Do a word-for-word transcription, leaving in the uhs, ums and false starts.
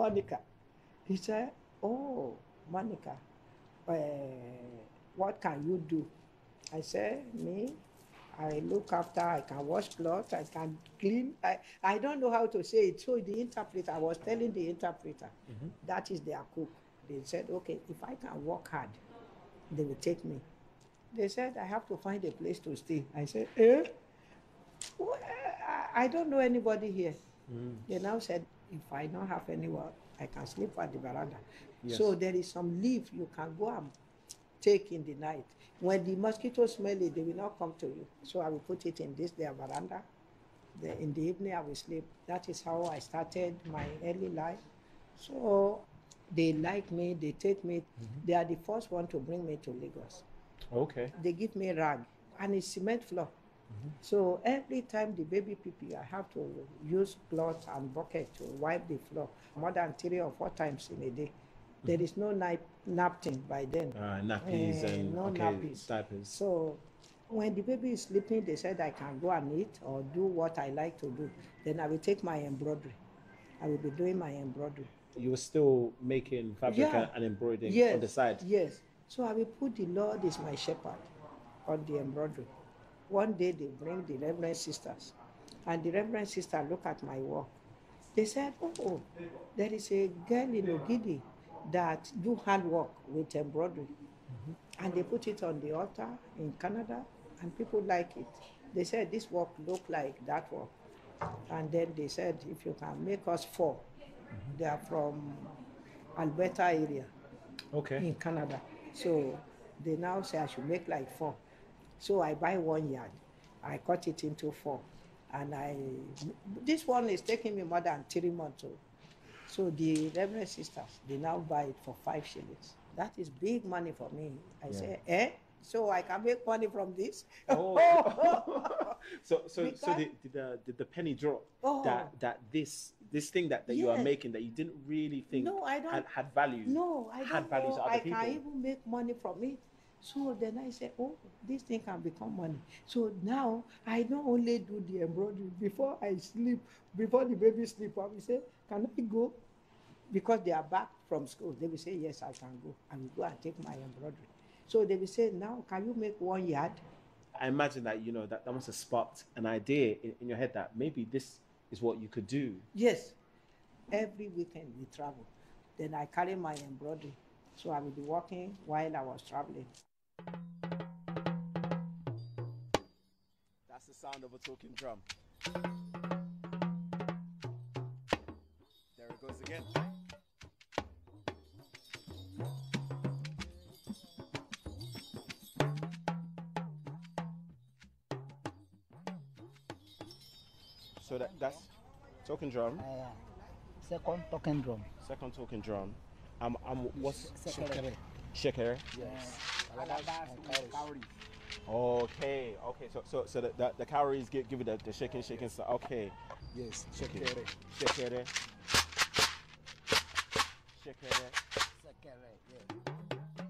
Monica. He said, oh, Monica, uh, what can you do? I said, me, I look after, I can wash clothes, I can clean. I, I don't know how to say it. So the interpreter, I was telling the interpreter, mm-hmm. that is their cook. They said, okay, if I can work hard, they will take me. They said, I have to find a place to stay. I said, eh? Well, I don't know anybody here. Mm. They now said, if I don't have anyone, I can sleep at the veranda. Yes. So there is some leaf you can go and take in the night. When the mosquitoes smell it, they will not come to you. So I will put it in this their veranda. The, in the evening, I will sleep. That is how I started my early life. So they like me, they take me. Mm-hmm. They are the first one to bring me to Lagos. Okay. They give me rag, and it's cement floor. Mm-hmm. So every time the baby pee, I have to use cloth and bucket to wipe the floor more than three or four times in a day. Mm-hmm. There is no nap napkin by then. Uh, nappies uh, and no okay, nappies. diapers. So when the baby is sleeping, they said I can go and eat or do what I like to do. Then I will take my embroidery. I will be doing my embroidery. You were still making fabric yeah. and embroidering yes. on the side? Yes. So I will put the Lord is my shepherd on the embroidery. One day they bring the Reverend Sisters, and the Reverend Sister look at my work. They said, oh, there is a girl in Ogidi that do handwork with embroidery. Mm-hmm. And they put it on the altar in Canada, and people like it. They said, this work look like that work. And then they said, if you can make us four. Mm-hmm. They are from Alberta area. Okay. In Canada. So they now say I should make like four. So I buy one yard. I cut it into four. And I, this one is taking me more than three months old. So the Reverend Sisters, they now buy it for five shillings. That is big money for me. I yeah. say, eh? So I can make money from this? Oh. so so because, so did, did, the, did the penny drop oh. that that this this thing that, that yes. you are making that you didn't really think no, I don't, had, had value? No, I don't had value know. to other I people. can even make money from it. So then I said, oh, this thing can become money. So now I don't only do the embroidery. Before I sleep, before the baby sleep, I will say, can I go? Because they are back from school. They will say, yes, I can go. I will go and take my embroidery. So they will say, now, can you make one yard? I imagine that, you know, that, that must have sparked an idea in, in your head that maybe this is what you could do. Yes. Every weekend we travel. Then I carry my embroidery. So I will be working while I was traveling. That's the sound of a talking drum. There it goes again. So that, that's talking drum. Uh, second talking drum. Second talking drum. Um, um, what's Shekere? Shekere. Yes. Okay, okay. So, so, so the the, the calories give give it the, the shaking, shaking stuff. Okay. Yes. Shekere. Shekere. Shekere. Shekere. Yeah.